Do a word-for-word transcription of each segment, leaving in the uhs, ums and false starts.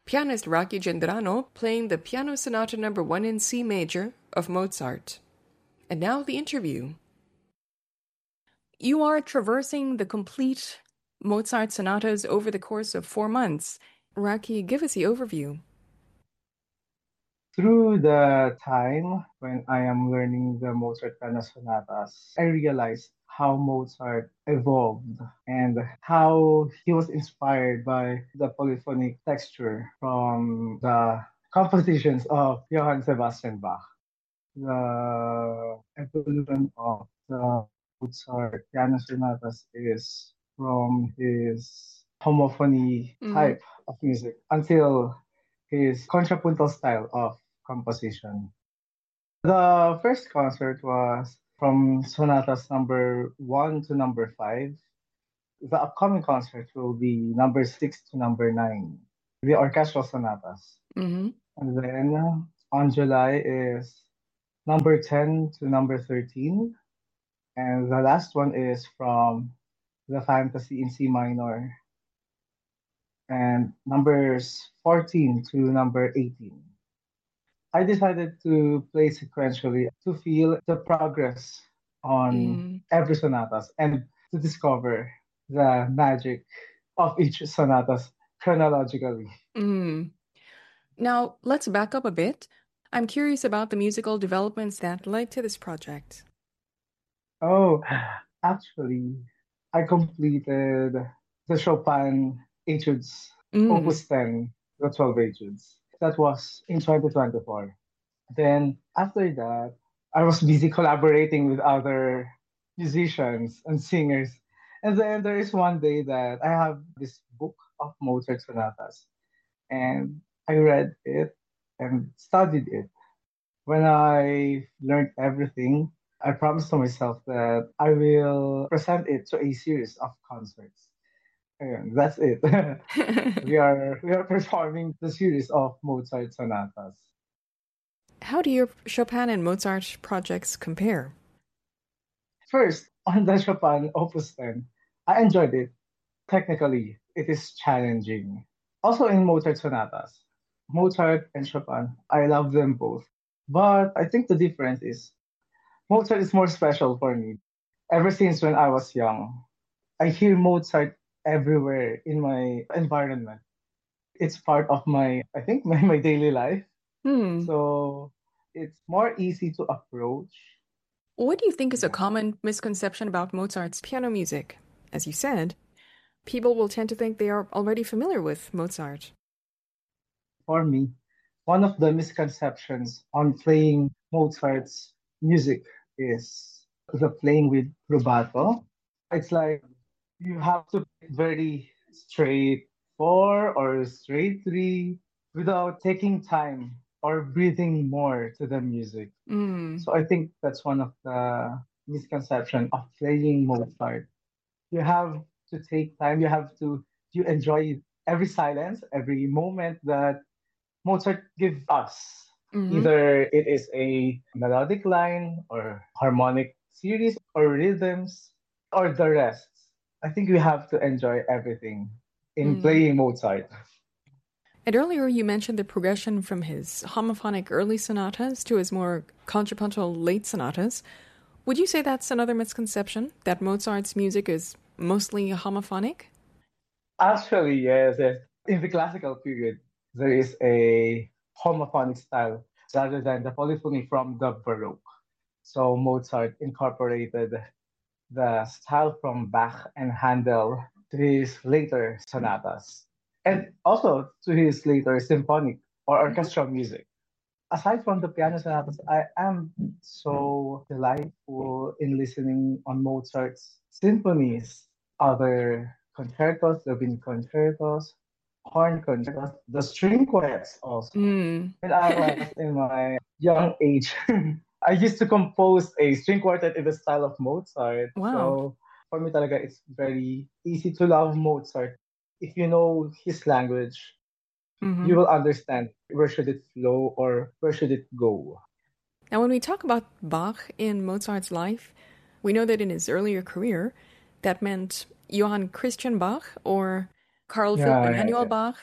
pianist Rocky Gendrano playing the Piano Sonata number one in C major of Mozart. And now the interview. You are traversing the complete Mozart sonatas over the course of four months. Rocky, give us the overview. Through the time when I am learning the Mozart piano sonatas, I realized how Mozart evolved and how he was inspired by the polyphonic texture from the compositions of Johann Sebastian Bach. The evolution of the Mozart piano sonatas is from his homophony Mm-hmm. type of music until his contrapuntal style of composition. The first concert was from sonatas number one to number five. The upcoming concert will be number six to number nine, the orchestral sonatas. Mm-hmm. And then uh, on July is number ten to number thirteen. And the last one is from the Fantasy in C minor. And numbers fourteen to number eighteen. I decided to play sequentially to feel the progress on Mm. every sonatas and to discover the magic of each sonatas chronologically. Mm. Now, let's back up a bit. I'm curious about the musical developments that led to this project. Oh, actually, I completed the Chopin Etudes, Mm. Opus ten, the twelve Etudes. That was in twenty twenty-four. Then after that, I was busy collaborating with other musicians and singers. And then there is one day that I have this book of Mozart sonatas, and I read it and studied it. When I learned everything, I promised to myself that I will present it to a series of concerts. And that's it. we are we are performing the series of Mozart sonatas. How do your Chopin and Mozart projects compare? First, on the Chopin Opus ten, I enjoyed it. Technically, it is challenging. Also in Mozart sonatas, Mozart and Chopin, I love them both. But I think the difference is Mozart is more special for me. Ever since when I was young, I hear Mozart everywhere in my environment. It's part of my, I think, my, my daily life. Hmm. So it's more easy to approach. What do you think is a Yeah. common misconception about Mozart's piano music? As you said, people will tend to think they are already familiar with Mozart. For me, one of the misconceptions on playing Mozart's music is the playing with rubato. It's like you have to play very straight four or straight three without taking time or breathing more to the music. Mm. So I think that's one of the misconception of playing Mozart. You have to take time. You have to you enjoy every silence, every moment that Mozart gives us. Mm-hmm. Either it is a melodic line or harmonic series or rhythms or the rest. I think we have to enjoy everything in Mm. playing Mozart. And earlier you mentioned the progression from his homophonic early sonatas to his more contrapuntal late sonatas. Would you say that's another misconception, that Mozart's music is mostly homophonic? Actually, yes, yes. In the classical period, there is a homophonic style rather than the polyphony from the Baroque. So Mozart incorporated the style from Bach and Handel to his later sonatas, and also to his later symphonic or orchestral music. Aside from the piano sonatas, I am so delightful in listening on Mozart's symphonies, other concertos, the wind concertos, horn concertos, the string quartets also. Mm. When I was in my young age, I used to compose a string quartet in the style of Mozart. Wow. So for me talaga, it's very easy to love Mozart. If you know his language, Mm-hmm. you will understand where should it flow or where should it go. Now, when we talk about Bach in Mozart's life, we know that in his earlier career, that meant Johann Christian Bach or Carl Philipp Yeah, yeah, Emanuel yeah. Bach.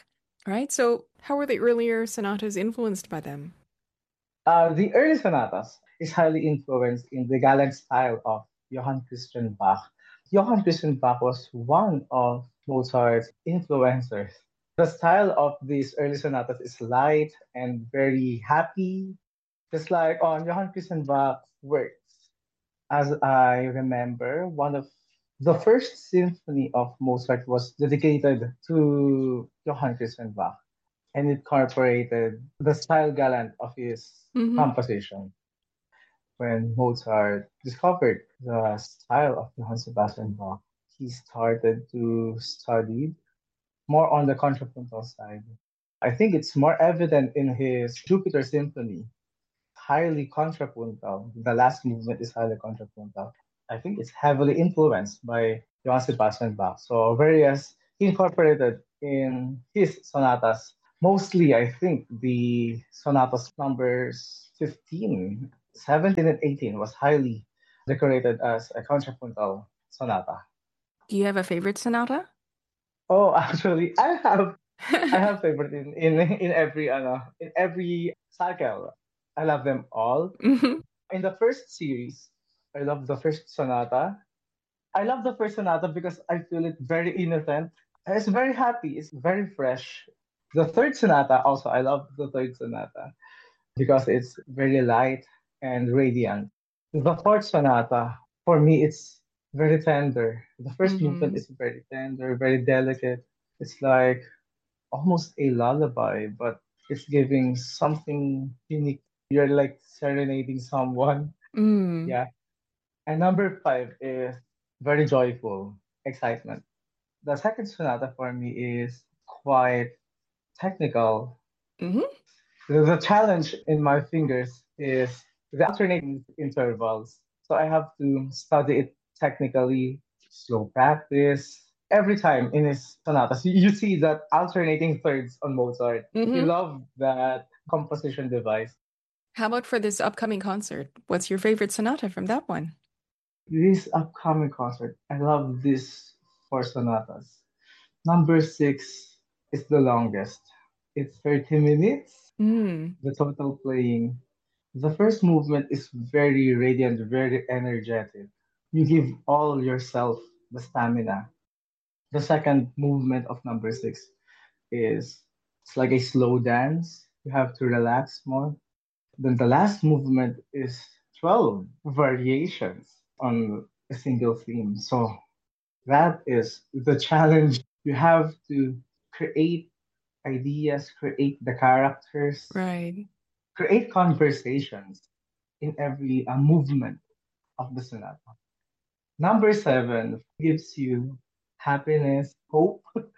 Right? So, how were the earlier sonatas influenced by them? Uh, the early sonatas is highly influenced in the gallant style of Johann Christian Bach. Johann Christian Bach was one of Mozart's influencers. The style of these early sonatas is light and very happy, just like on Johann Christian Bach's works. As I remember, one of the first symphony of Mozart was dedicated to Johann Christian Bach, and it incorporated the style gallant of his Mm-hmm. composition. When Mozart discovered the style of Johann Sebastian Bach, he started to study more on the contrapuntal side. I think it's more evident in his Jupiter Symphony, highly contrapuntal. The last movement is highly contrapuntal. I think it's heavily influenced by Johann Sebastian Bach. So various he incorporated in his sonatas. Mostly, I think the sonatas numbers fifteen, seventeen, and eighteen was highly decorated as a contrapuntal sonata. Do you have a favorite sonata? Oh, actually, I have I have favorite in in in every ano, in every cycle. I love them all. Hmm. In the first series, I love the first sonata. I love the first sonata because I feel it very innocent. It's very happy. It's very fresh. The third sonata also, I love the third sonata because it's very light and radiant. The fourth sonata, for me, it's very tender. The first movement Hmm. is very tender, very delicate. It's like almost a lullaby, but it's giving something unique. You're like serenading someone. Mm. Yeah. And number five is very joyful, excitement. The second sonata for me is quite technical. Hmm. The, the challenge in my fingers is the alternating intervals. So I have to study it technically, slow practice. Every time in his sonatas, you, you see that alternating thirds on Mozart. He Hmm. loved that composition device. How about for this upcoming concert? What's your favorite sonata from that one? This upcoming concert, I love these four sonatas. Number six is the longest. It's thirty minutes, Mm. the total playing. The first movement is very radiant, very energetic. You give all yourself the stamina. The second movement of number six is it's like a slow dance. You have to relax more. Then the last movement is twelve variations on a single theme. So that is the challenge. You have to create ideas, create the characters, Right. create conversations in every uh, movement of the sonata. Number seven gives you happiness, hope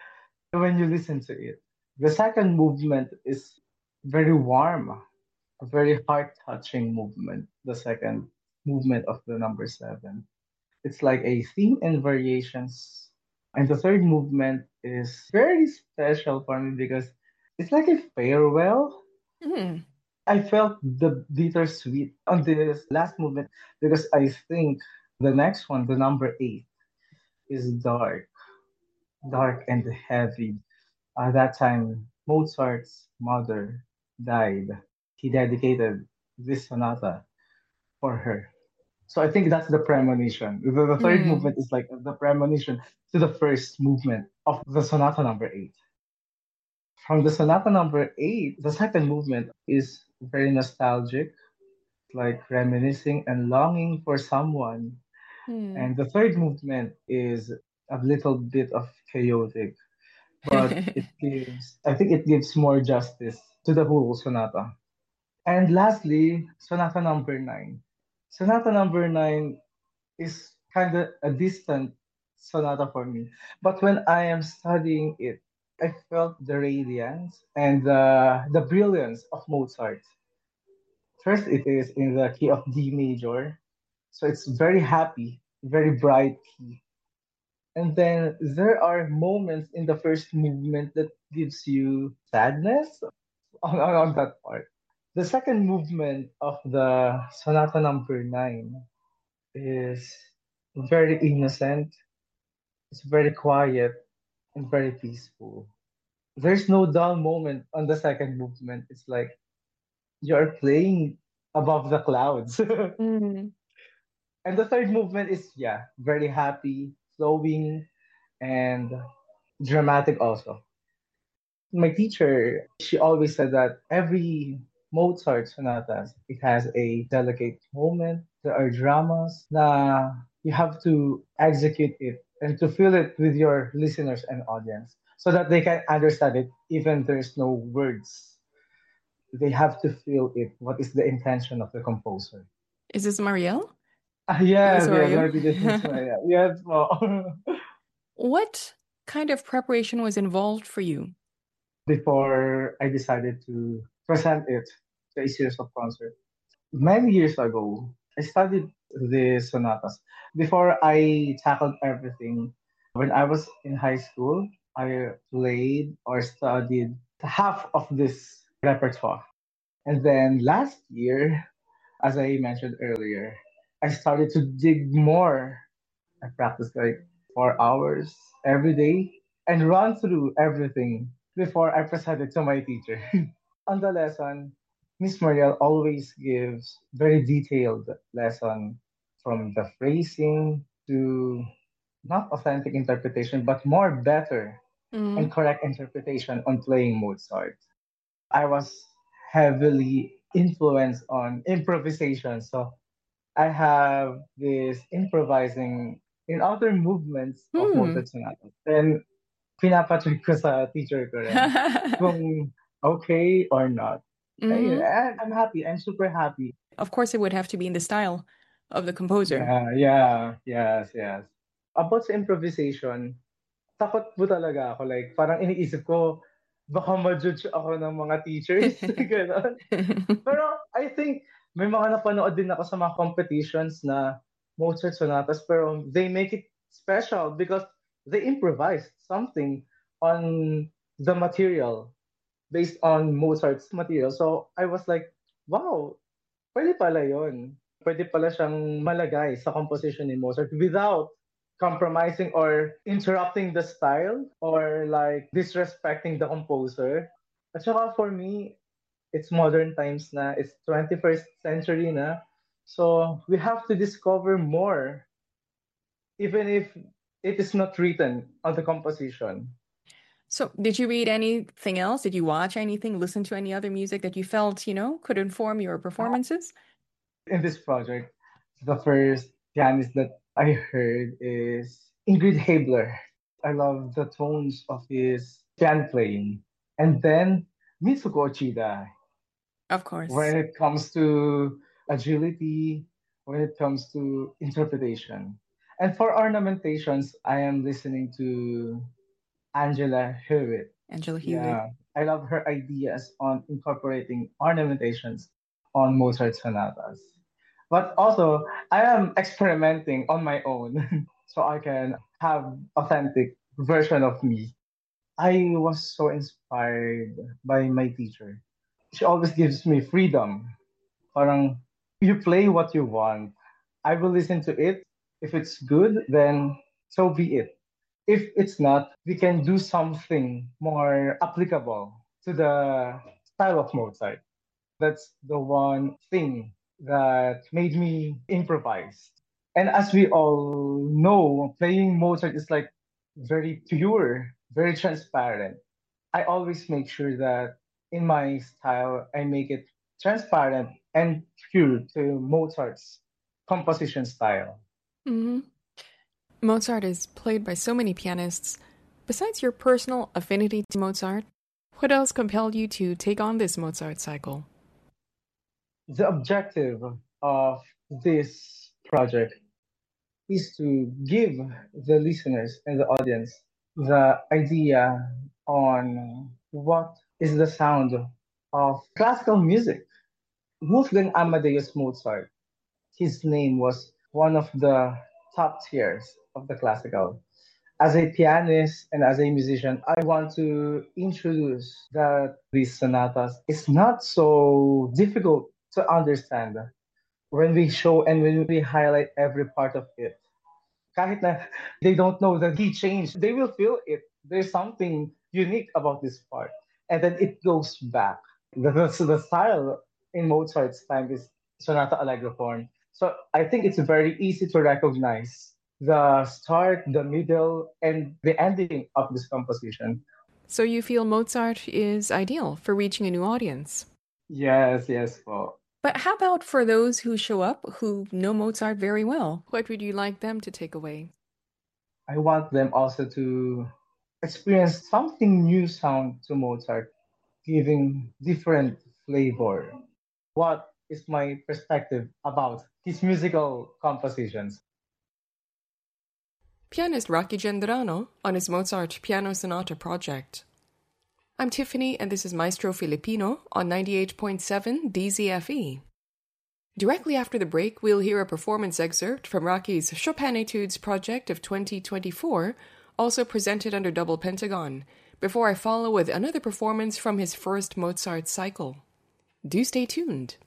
when you listen to it. The second movement is very warm, a very heart touching movement. The second movement of the number seven. It's like a theme and variations. And the third movement is very special for me because it's like a farewell. Mm. I felt the bittersweet on this last movement because I think the next one, the number eight, is dark, dark and heavy. At that time, Mozart's mother died. He dedicated this sonata for her. So I think that's the premonition. The, the third Mm. movement is like the premonition to the first movement of the sonata number eight. From the sonata number eight, the second movement is very nostalgic, like reminiscing and longing for someone. Mm. And the third movement is a little bit of chaotic, but it gives, I think it gives more justice to the whole sonata. And lastly, sonata number nine. Sonata number nine is kind of a distant sonata for me. But when I am studying it, I felt the radiance and the, the brilliance of Mozart. First, it is in the key of D major. So it's very happy, very bright key. And then there are moments in the first movement that gives you sadness on, on, on that part. The second movement of the sonata number nine is very innocent. It's very quiet and very peaceful. There's no dull moment on the second movement. It's like you're playing above the clouds. Mm. And the third movement is, yeah, very happy, flowing, and dramatic also. My teacher, she always said that every Mozart sonatas, it has a delicate moment. There are dramas na you have to execute it and to feel it with your listeners and audience so that they can understand it even there's no words. They have to feel it. What is the intention of the composer? Is this Marielle? Ah, yes, yes, Osorio? maybe this is my, yeah, yes, po. What kind of preparation was involved for you? Before I decided to present it to a series of concerts. Many years ago, I studied the sonatas. Before I tackled everything, when I was in high school, I played or studied half of this repertoire. And then last year, as I mentioned earlier, I started to dig more. I practiced like four hours every day and run through everything before I presented to my teacher. On the lesson, Miss Mariel always gives very detailed lesson from the phrasing to not authentic interpretation, but more better and Mm. correct interpretation on playing Mozart. I was heavily influenced on improvisation. So I have this improvising in other movements of Hmm. Mozart sonatas. And pinapacheck ko sa teacher ko rin kung okay or not. Ayun, Hmm. and I'm happy. I'm super happy. Of course, it would have to be in the style of the composer. Yeah, yeah, yes, yes. About sa improvisation, takot po talaga ako. Like, parang iniisip ko, baka ma-judge ako ng mga teachers. Ganon. Pero I think may mga napanood din ako sa mga competitions na Mozart sonatas pero they make it special because they improvise something on the material based on Mozart's material. So I was like, wow, pwede pala yun. Pwede pala siyang malagay sa composition ni Mozart without compromising or interrupting the style or like disrespecting the composer. At saka for me, it's modern times na, it's twenty-first century na. So we have to discover more, even if it is not written on the composition. So, did you read anything else? Did you watch anything, listen to any other music that you felt, you know, could inform your performances? In this project, the first pianist that I heard is Ingrid Habler. I love the tones of his piano playing. And then Mitsuko Ochida, Of course. when it comes to agility, when it comes to interpretation. And for ornamentations, I am listening to Angela Hewitt. Angela Hewitt. Yeah, I love her ideas on incorporating ornamentations on Mozart sonatas. But also, I am experimenting on my own so I can have authentic version of me. I was so inspired by my teacher. She always gives me freedom. Parang, you play what you want. I will listen to it. If it's good, then so be it. If it's not, we can do something more applicable to the style of Mozart. That's the one thing that made me improvise. And as we all know, playing Mozart is like very pure, very transparent. I always make sure that in my style, I make it transparent and pure to Mozart's composition style. Hmm. Mozart is played by so many pianists. Besides your personal affinity to Mozart, what else compelled you to take on this Mozart cycle? The objective of this project is to give the listeners and the audience the idea on what is the sound of classical music. Wolfgang Amadeus Mozart, his name was one of the top tiers of the classical. As a pianist and as a musician, I want to introduce that these sonatas is not so difficult to understand when we show and when we highlight every part of it. Kahit na they don't know the key change, they will feel it. There's something unique about this part? And then it goes back. The, the, the style in Mozart's time is sonata allegro form. So I think it's very easy to recognize the start, the middle, and the ending of this composition. So you feel Mozart is ideal for reaching a new audience? Yes, yes. Well, but how about for those who show up who know Mozart very well? What would you like them to take away? I want them also to experience something new sound to Mozart, giving different flavor. What is my perspective about his musical compositions? Pianist Rocky Gendrano on his Mozart Piano Sonata project. I'm Tiffany, and this is Maestro Filipino on ninety-eight point seven D Z F E. Directly after the break, we'll hear a performance excerpt from Rocky's Chopin Etudes project of twenty twenty-four, also presented under Double Pentagon, before I follow with another performance from his first Mozart cycle. Do stay tuned.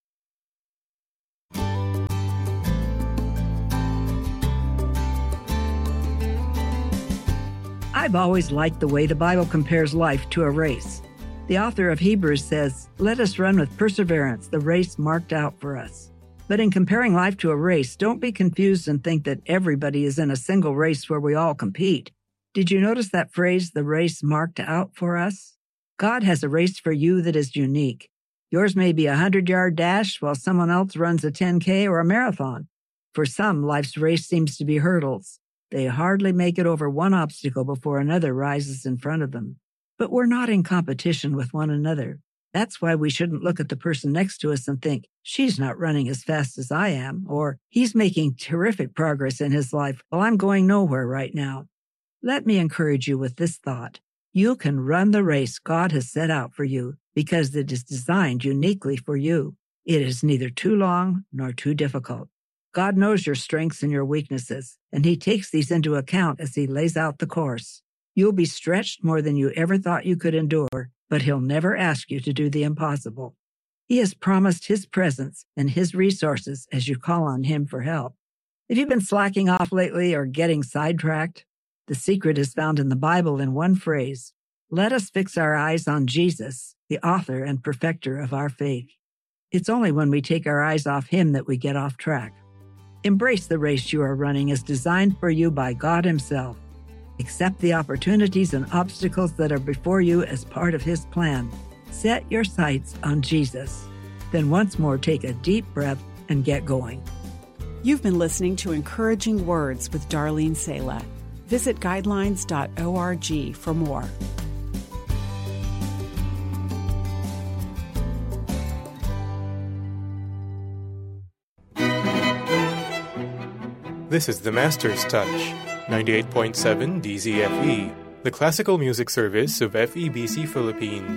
I've always liked the way the Bible compares life to a race. The author of Hebrews says, "Let us run with perseverance the race marked out for us." But in comparing life to a race, don't be confused and think that everybody is in a single race where we all compete. Did you notice that phrase, the race marked out for us? God has a race for you that is unique. Yours may be a hundred-yard dash while someone else runs a ten K or a marathon. For some, life's race seems to be hurdles. They hardly make it over one obstacle before another rises in front of them. But we're not in competition with one another. That's why we shouldn't look at the person next to us and think, she's not running as fast as I am, or he's making terrific progress in his life while I'm going nowhere right now. Let me encourage you with this thought. You can run the race God has set out for you because it is designed uniquely for you. It is neither too long nor too difficult. God knows your strengths and your weaknesses, and he takes these into account as he lays out the course. You'll be stretched more than you ever thought you could endure, but he'll never ask you to do the impossible. He has promised his presence and his resources as you call on him for help. Have you been slacking off lately or getting sidetracked? The secret is found in the Bible in one phrase. Let us fix our eyes on Jesus, the author and perfecter of our faith. It's only when we take our eyes off him that we get off track. Embrace the race you are running as designed for you by God himself. Accept the opportunities and obstacles that are before you as part of his plan. Set your sights on Jesus. Then once more take a deep breath and get going. You've been listening to Encouraging Words with Darlene Sala. Visit guidelines dot org for more. This is the Master's Touch, ninety-eight point seven D Z F E, the classical music service of F E B C Philippines.